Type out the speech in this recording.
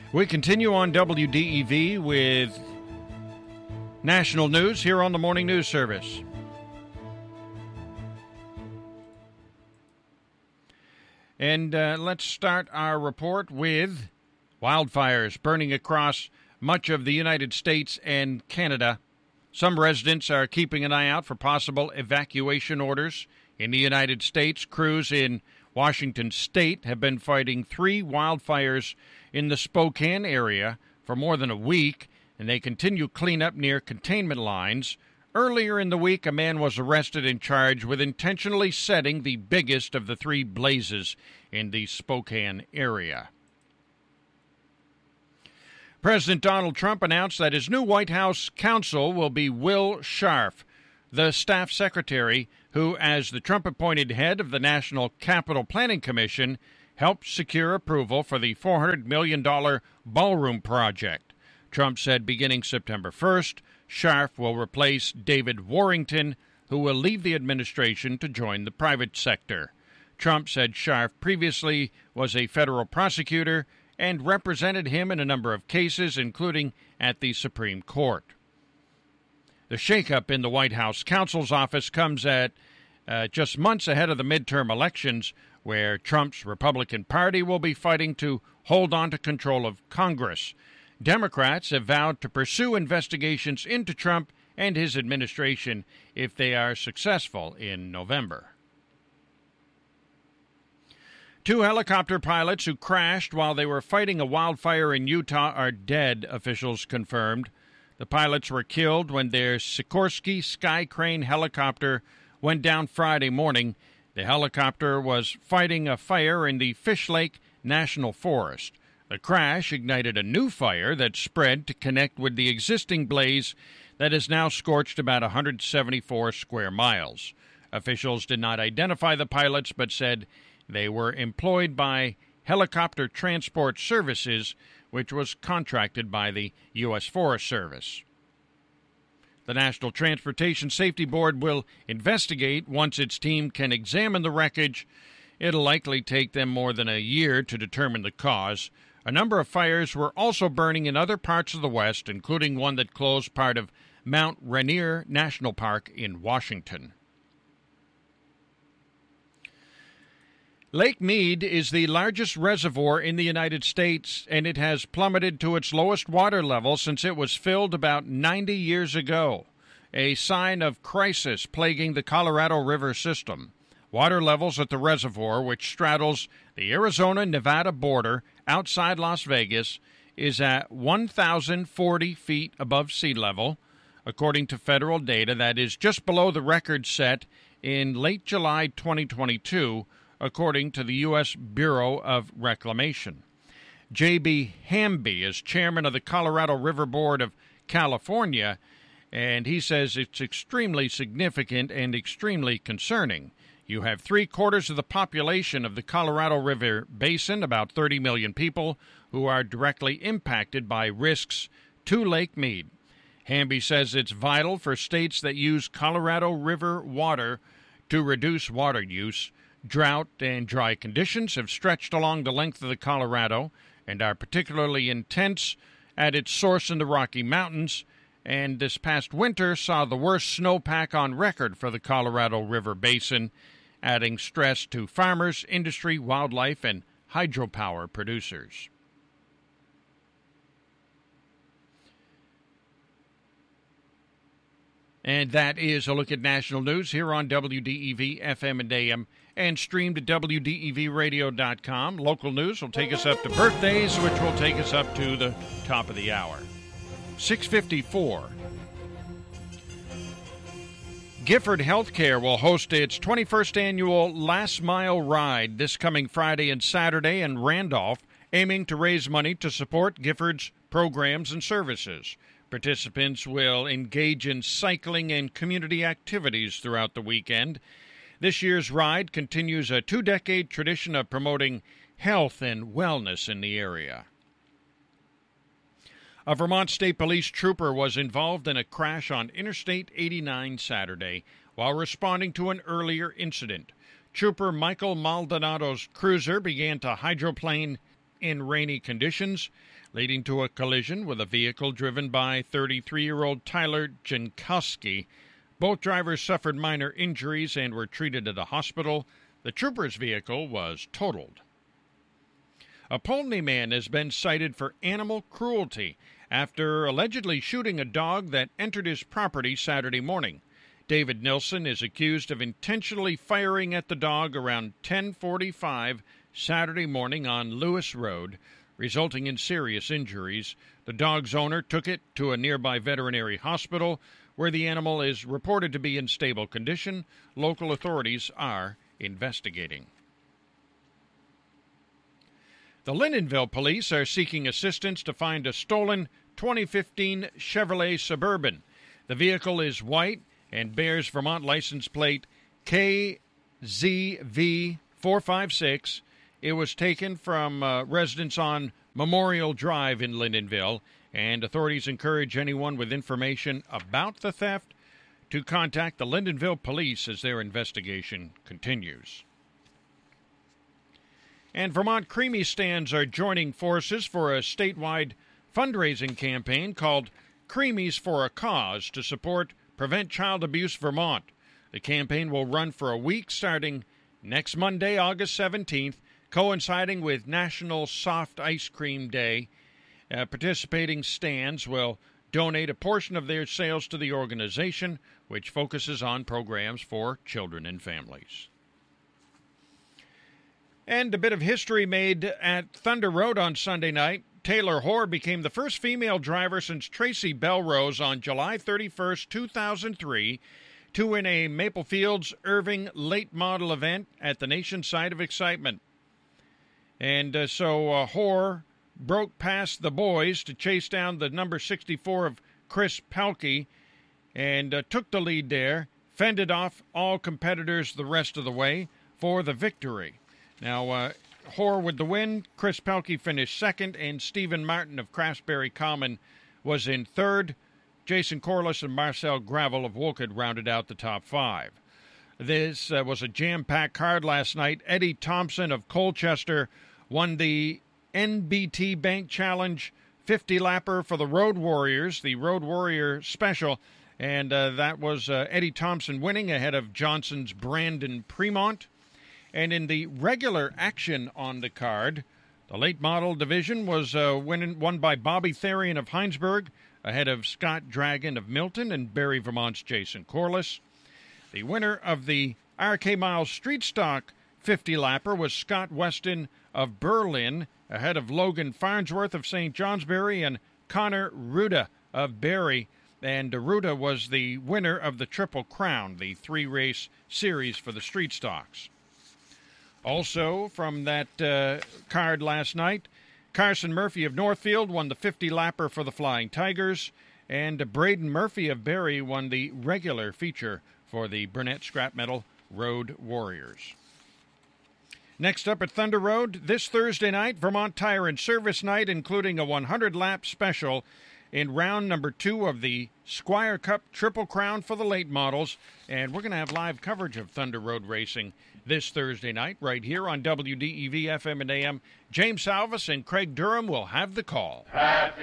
We continue on WDEV with national news here on the Morning News Service. And let's start our report with wildfires burning across much of the United States and Canada. Some residents are keeping an eye out for possible evacuation orders. In the United States, crews in Washington State have been fighting 3 wildfires in the Spokane area for more than a week, and they continue cleanup near containment lines. Earlier in the week, a man was arrested and charged with intentionally setting the biggest of the 3 blazes in the Spokane area. President Donald Trump announced that his new White House counsel will be Will Scharf, the staff secretary who, as the Trump-appointed head of the National Capital Planning Commission, helped secure approval for the $400 million ballroom project. Trump said beginning September 1st, Scharf will replace David Warrington, who will leave the administration to join the private sector. Trump said Scharf previously was a federal prosecutor and represented him in a number of cases, including at the Supreme Court. The shakeup in the White House counsel's office comes at just months ahead of the midterm elections, where Trump's Republican Party will be fighting to hold on to control of Congress. Democrats have vowed to pursue investigations into Trump and his administration if they are successful in November. 2 helicopter pilots who crashed while they were fighting a wildfire in Utah are dead, officials confirmed. The pilots were killed when their Sikorsky Sky Crane helicopter went down Friday morning. The helicopter was fighting a fire in the Fish Lake National Forest. The crash ignited a new fire that spread to connect with the existing blaze that has now scorched about 174 square miles. Officials did not identify the pilots, but said they were employed by Helicopter Transport Services, which was contracted by the U.S. Forest Service. The National Transportation Safety Board will investigate once its team can examine the wreckage. It'll likely take them more than a year to determine the cause. A number of fires were also burning in other parts of the West, including one that closed part of Mount Rainier National Park in Washington. Lake Mead is the largest reservoir in the United States, and it has plummeted to its lowest water level since it was filled about 90 years ago, a sign of crisis plaguing the Colorado River system. Water levels at the reservoir, which straddles the Arizona-Nevada border outside Las Vegas, is at 1,040 feet above sea level. According to federal data, that is just below the record set in late July 2022, according to the U.S. Bureau of Reclamation. J.B. Hamby is chairman of the Colorado River Board of California, and he says it's extremely significant and extremely concerning. You have 3/4 of the population of the Colorado River Basin, about 30 million people, who are directly impacted by risks to Lake Mead. Hamby says it's vital for states that use Colorado River water to reduce water use. Drought and dry conditions have stretched along the length of the Colorado and are particularly intense at its source in the Rocky Mountains, and this past winter saw the worst snowpack on record for the Colorado River Basin, adding stress to farmers, industry, wildlife, and hydropower producers. And that is a look at national news here on WDEV FM and AM, and streamed at WDEVradio.com. Local news will take us up to birthdays, which will take us up to the top of the hour. 6:54. Gifford Healthcare will host its 21st annual Last Mile Ride this coming Friday and Saturday in Randolph, aiming to raise money to support Gifford's programs and services. Participants will engage in cycling and community activities throughout the weekend. This year's ride continues a 2-decade tradition of promoting health and wellness in the area. A Vermont State Police trooper was involved in a crash on Interstate 89 Saturday while responding to an earlier incident. Trooper Michael Maldonado's cruiser began to hydroplane in rainy conditions, leading to a collision with a vehicle driven by 33-year-old Tyler Jankowski. Both drivers suffered minor injuries and were treated at a hospital. The trooper's vehicle was totaled. A Poultney man has been cited for animal cruelty after allegedly shooting a dog that entered his property Saturday morning. David Nilsson is accused of intentionally firing at the dog around 10:45 Saturday morning on Lewis Road, resulting in serious injuries. The dog's owner took it to a nearby veterinary hospital, where the animal is reported to be in stable condition. Local authorities are investigating. The Lyndonville police are seeking assistance to find a stolen 2015 Chevrolet Suburban. The vehicle is white and bears Vermont license plate KZV456. It was taken from residents on Memorial Drive in Lyndonville, and authorities encourage anyone with information about the theft to contact the Lyndonville police as their investigation continues. And Vermont Creamy stands are joining forces for a statewide fundraising campaign called Creamies for a Cause to support Prevent Child Abuse Vermont. The campaign will run for a week starting next Monday, August 17th, coinciding with National Soft Ice Cream Day. Participating stands will donate a portion of their sales to the organization, which focuses on programs for children and families. And a bit of history made at Thunder Road on Sunday night. Taylor Hoare became the first female driver since Tracy Belrose on July 31st, 2003, to win a Maple Fields Irving late model event at the nation's Side of Excitement. And so Hoare broke past the boys to chase down the number 64 of Chris Pelkey and took the lead there, fended off all competitors the rest of the way for the victory. Now, Hoare with the win. Chris Pelkey finished second, and Stephen Martin of Craftsbury Common was in third. Jason Corliss and Marcel Gravel of Wolcott rounded out the top five. This was a jam-packed card last night. Eddie Thompson of Colchester won the NBT Bank Challenge 50-lapper for the Road Warriors, the Road Warrior Special, and that was Eddie Thompson winning ahead of Johnson's Brandon Premont. And in the regular action on the card, the late model division was won by Bobby Therian of Heinsberg, ahead of Scott Dragon of Milton and Barry Vermont's Jason Corliss. The winner of the RK Miles Street Stock 50-lapper was Scott Weston of Berlin, ahead of Logan Farnsworth of St. Johnsbury and Connor Ruda of Barry. And Ruda was the winner of the Triple Crown, the three-race series for the Street Stocks. Also, from that card last night, Carson Murphy of Northfield won the 50-lapper for the Flying Tigers, and Braden Murphy of Barry won the regular feature for the Burnett Scrap Metal Road Warriors. Next up at Thunder Road, this Thursday night, Vermont Tire and Service Night, including a 100-lap special in round number 2 of the Squire Cup Triple Crown for the late models. And we're going to have live coverage of Thunder Road racing this Thursday night right here on WDEV FM and AM. James Salvis and Craig Durham will have the call.